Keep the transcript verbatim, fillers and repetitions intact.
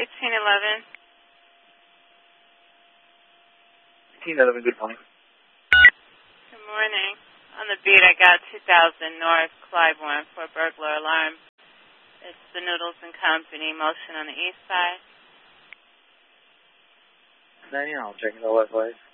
eighteen eleven. eighteen eleven, good morning. Good morning. On the beat, I got two thousand North Clybourne for burglar alarm. It's the Noodles and Company, motion on the east side. Then, you know, checking the left way.